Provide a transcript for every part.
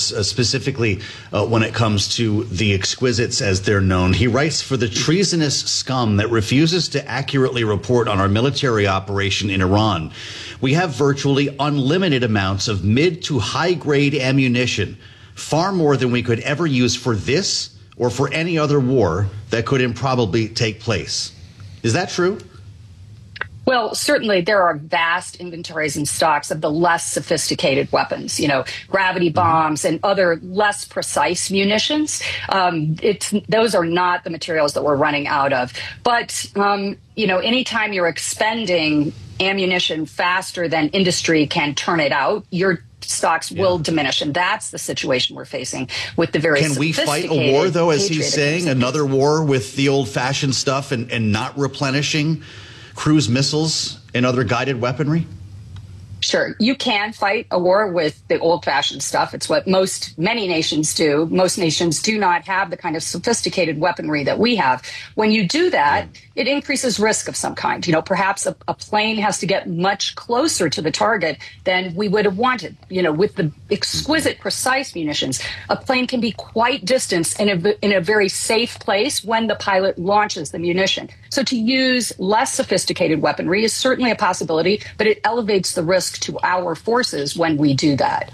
course, specifically when it comes to the exquisites as they're known. He writes, for the treasonous scum that refuses to accurately report on our military operation in Iran, we have virtually unlimited amounts of mid to high grade ammunition, far more than we could ever use for this or for any other war that could improbably take place. Is that true? Well, certainly there are vast inventories and stocks of the less sophisticated weapons, gravity bombs and other less precise munitions. Those are not the materials that we're running out of. But, anytime you're expending ammunition faster than industry can turn it out, your stocks will diminish. And that's the situation we're facing with the very sophisticated. Can we fight a war, though, as he's saying, another war with the old-fashioned stuff and not replenishing cruise missiles and other guided weaponry? Sure, you can fight a war with the old-fashioned stuff. It's what many nations do. Most nations do not have the kind of sophisticated weaponry that we have. When you do that, it increases risk of some kind. Perhaps a plane has to get much closer to the target than we would have wanted. With the exquisite, precise munitions, a plane can be quite distant in a very safe place when the pilot launches the munition. So to use less sophisticated weaponry is certainly a possibility, but it elevates the risk to our forces when we do that.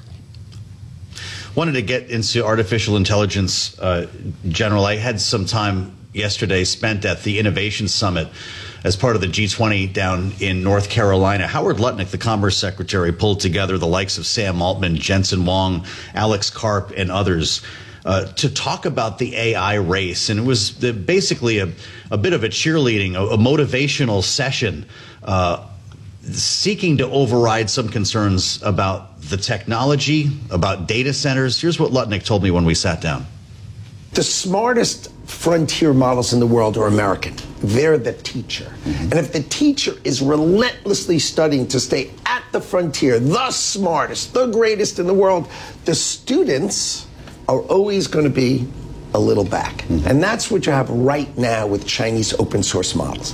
Wanted to get into artificial intelligence, General. I had some time yesterday spent at the Innovation Summit as part of the G20 down in North Carolina. Howard Lutnick, the Commerce Secretary, pulled together the likes of Sam Altman, Jensen Huang, Alex Karp, and others to talk about the AI race. And it was basically a bit of a cheerleading, a motivational session seeking to override some concerns about the technology, about data centers. Here's what Lutnick told me when we sat down. The smartest frontier models in the world are American. They're the teacher. And if the teacher is relentlessly studying to stay at the frontier, the smartest, the greatest in the world, the students are always going to be a little back. And that's what you have right now with Chinese open source models.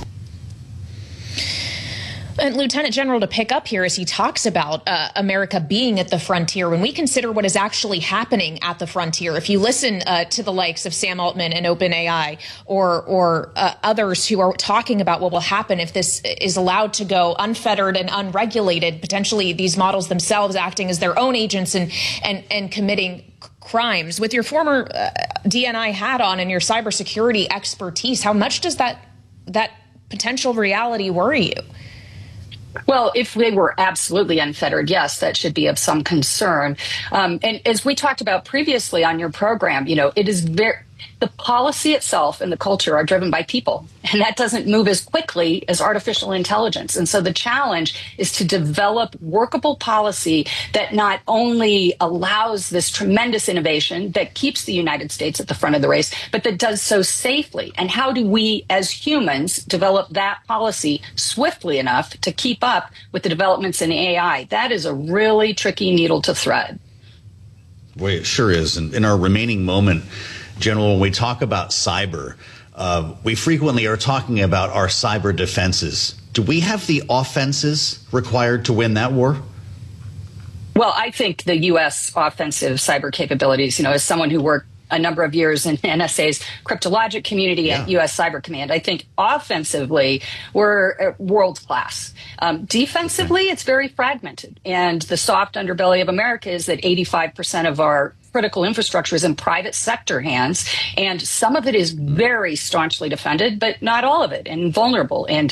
And Lieutenant General, to pick up here as he talks about America being at the frontier, when we consider what is actually happening at the frontier, if you listen to the likes of Sam Altman and OpenAI or others who are talking about what will happen if this is allowed to go unfettered and unregulated, potentially these models themselves acting as their own agents and committing crimes. With your former DNI hat on and your cybersecurity expertise, how much does that potential reality worry you? Well, if they were absolutely unfettered, yes, that should be of some concern. And as we talked about previously on your program, it is the policy itself and the culture are driven by people, and that doesn't move as quickly as artificial intelligence. And so the challenge is to develop workable policy that not only allows this tremendous innovation that keeps the United States at the front of the race, but that does so safely. And how do we as humans develop that policy swiftly enough to keep up with the developments in AI? That is a really tricky needle to thread. Boy, it sure is. And in our remaining moment, General, when we talk about cyber, we frequently are talking about our cyber defenses. Do we have the offenses required to win that war? Well, I think the U.S. offensive cyber capabilities, as someone who worked a number of years in NSA's cryptologic community at U.S. Cyber Command, I think offensively we're world class. Defensively, it's very fragmented. And the soft underbelly of America is that 85% of our critical infrastructure is in private sector hands, and some of it is very staunchly defended, but not all of it, and vulnerable. And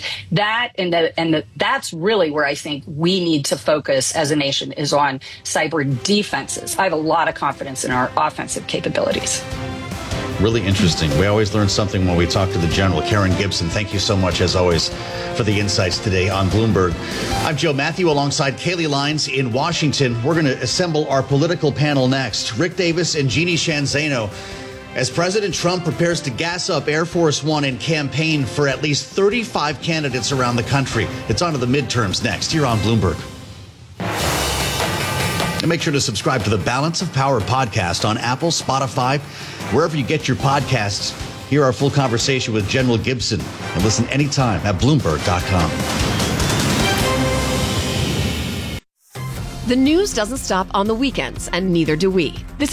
that's really where I think we need to focus as a nation, is on cyber defenses. I have a lot of confidence in our offensive capabilities. Really interesting. We always learn something when we talk to the General. Karen Gibson, thank you so much, as always, for the insights today on Bloomberg. I'm Joe Matthew alongside Kaylee Lines in Washington. We're going to assemble our political panel next. Rick Davis and Jeannie Sheehan Zaino, as President Trump prepares to gas up Air Force One and campaign for at least 35 candidates around the country. It's on to the midterms next here on Bloomberg. And make sure to subscribe to the Balance of Power podcast on Apple, Spotify, wherever you get your podcasts. Hear our full conversation with General Gibson and listen anytime at Bloomberg.com. The news doesn't stop on the weekends, and neither do we. This